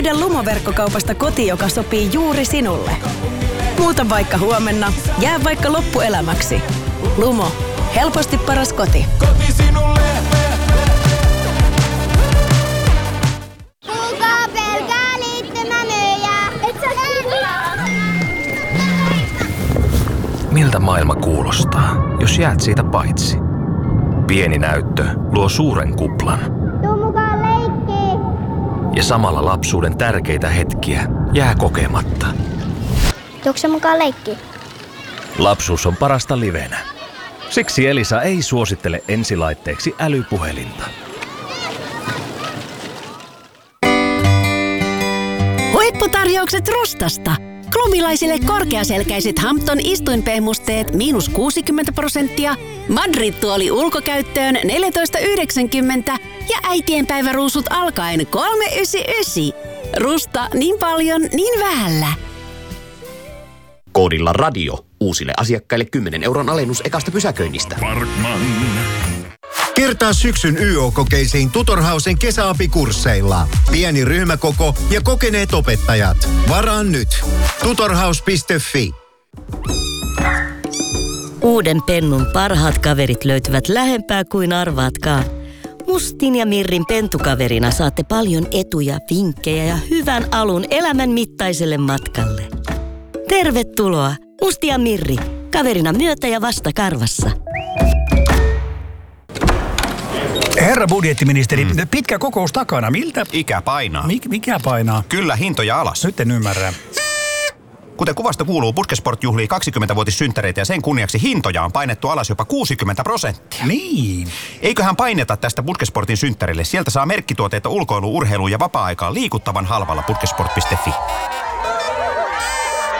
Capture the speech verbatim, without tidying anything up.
Löydä Lumo-verkkokaupasta koti, joka sopii juuri sinulle. Muuta vaikka huomenna, jää vaikka loppuelämäksi. Lumo. Helposti paras koti. Koti sinulle. Kuulkaa pelkää liittymänöjä. Et sä Miltä maailma kuulostaa, jos jäät siitä paitsi? Pieni näyttö luo suuren kuplan. tuu mukaan leikkiin. Ja samalla lapsuuden tärkeitä hetkiä jää kokematta. Tuutko sä mukaan leikkiin? Lapsuus on parasta livenä. Siksi Elisa ei suosittele ensilaitteeksi älypuhelinta. Huipputarjoukset Rustasta. Klubilaisille korkeaselkäiset Hampton istuinpehmusteet miinus kuusikymmentä prosenttia, Madrid-tuoli ulkokäyttöön neljätoista yhdeksänkymmentä ja äitienpäiväruusut alkaen kolme yhdeksänkymmentäyhdeksän. Rusta niin paljon, niin vähällä. Koodilla radio uusille asiakkaille kymmenen euron alennus ekasta pysäköinnistä. Parkman. Kertaa syksyn Y O-kokeisiin Tutorhausen kesäapikursseilla. Pieni ryhmäkoko ja kokeneet opettajat. Varaa nyt. tutorhaus piste fi. Uuden pennun parhaat kaverit löytyvät lähempää kuin arvaatkaan. Mustin ja Mirrin pentukaverina saatte paljon etuja, vinkkejä ja hyvän alun elämän mittaiselle matkalle. Tervetuloa, Musti ja Mirri, kaverina myötä ja vasta karvassa. Herra budjettiministeri, mm. pitkä kokous takana. Miltä? Ikä painaa. Mik, mikä painaa? Kyllä, hintoja alas. Nyt en ymmärrä. Kuten kuvasta kuuluu, Puskesport juhlii kaksikymmentävuotissynttäreitä ja sen kunniaksi hintoja on painettu alas jopa kuusikymmentä prosenttia. Niin. Eiköhän paineta tästä Puskesportin synttärille. Sieltä saa merkkituotteita ulkoiluun, urheiluun ja vapaa-aikaan liikuttavan halvalla puskesport piste fi.